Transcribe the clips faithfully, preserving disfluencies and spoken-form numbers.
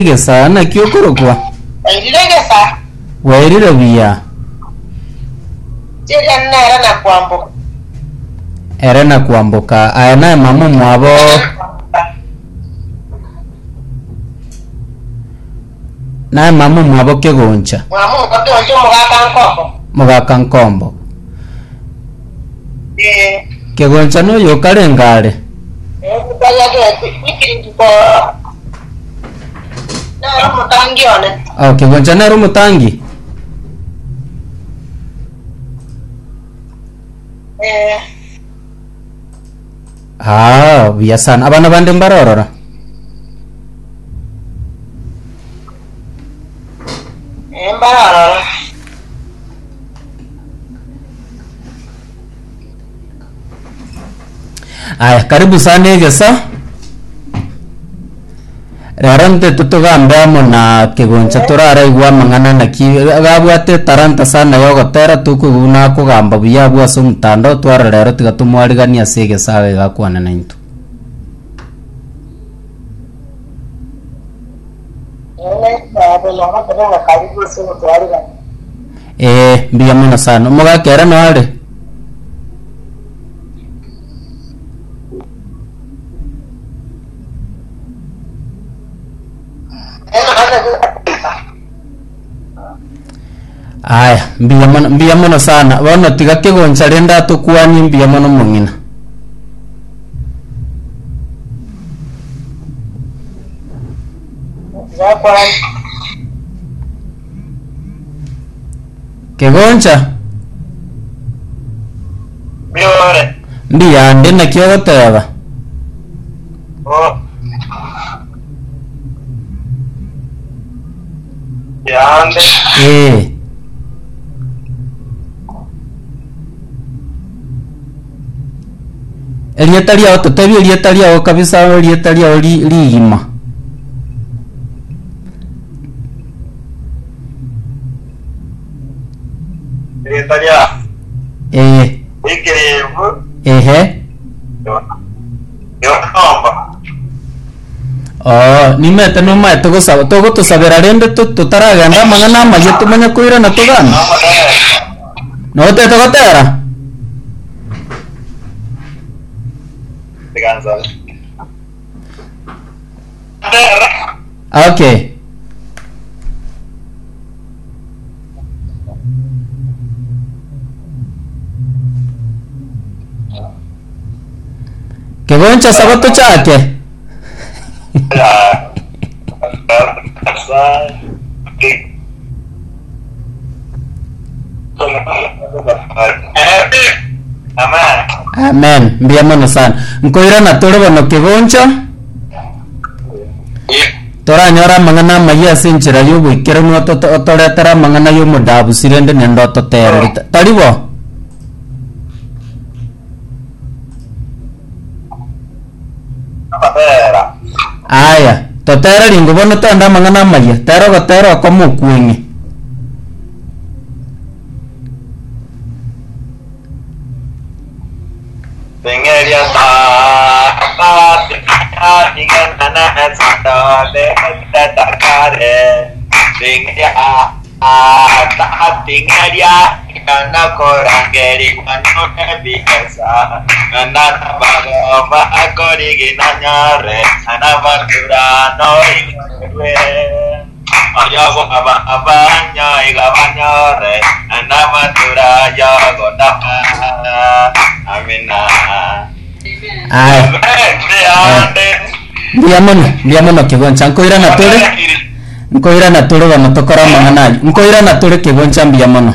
Gesa na kyokoro kwa. Wairire gesa. Wairire biya. Tega nara na kwambuka. Era na kwambuka. Aya na mamu mwabo. Na mamu mwabo kegoncha. Mwamu kegoncha mugaka nkombo. Mugaka nkombo. Eh. Kegoncha no yokare ngare. Eh kutaya ke kwikiri ko. Na mutangi one. Ah, kegoncha na mutangi. Eh. Ah, biasa. Abana bande mbarorora. Eh mbarorora. Aya, karibu sana Gesa. Rarante tutugambe muna kegoncha turara igwa mangana na ki gabwate taranta sana yogotera tukuguna kugamba buya bwa sumtando twara rero tigatumwarigania sege sawe gakwana na into. Eh, biya muna sana muga kera no ale. Aya, mbiya mono mbiya mono sana. Wana tiga kegoncha renda tukwani mbiya mono mungina. Kegoncha? Biore. Mbiya ndena kyogoteba. Oh. Yande. Eh. Elietalia oto tabi elietalia o kabisa elietalia o li lima. Elietalia. Eh. Ikirevu. Ehe. Yo nomba. Oh, nimete no mae togo sabo togo to sabera rende to tutaraganda mangana mayetu manya kuira na togana. No te togo tera. Okay. Kegoncha sabato chake. Amen. Mbia mono sana. Nkoira na tore bono kegoncha. Tora nyora mangana maya sinchira yubu ikere no to tore tara mangana yo mudabu sirende nendo to tere. Taribo. Aya, to tere ringo bono to anda mangana maya. Tero go tero komu kuingi. Pengeria ta ta ta dengan anak sada le ta kare pengeria a ta pengeria kana korang geri mano biasa anak bago ba akori ginanya re anak bakura noi we ayo go aba abanya igabanya re anak bakura ya go dapa amina. Ay. Diamono, diamono kegoncha nkoira na tore. Nkoira na tore wa motokora mangana. Nkoira na tore kegoncha diamono.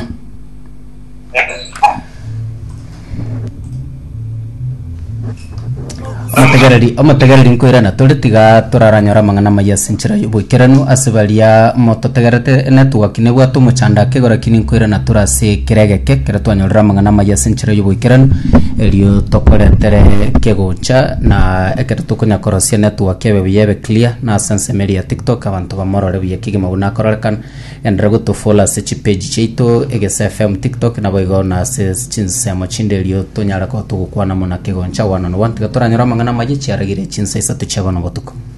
Amategarari, amategarari nkoira na tore tiga turaranyora mangana maya sinchira yubo kiranu asibalia mototegarate network ne gwa tumuchanda kegora kini nkoira na tura se kirege ke kera twanyora mangana maya sinchira yubo kiranu elio tokoretere kegoncha na ekera tukunya korosia network yebe yebe clear na sense media TikTok abantu bamorore biye kige maguna kororkan endrego to follow se page cheito egesa F M TikTok na boigo na se chinse machinde elio tonyara ko tukukwana mona kegoncha one on one tiga turanyora mangana maji chiaragire chinse isa tuchego no botuko.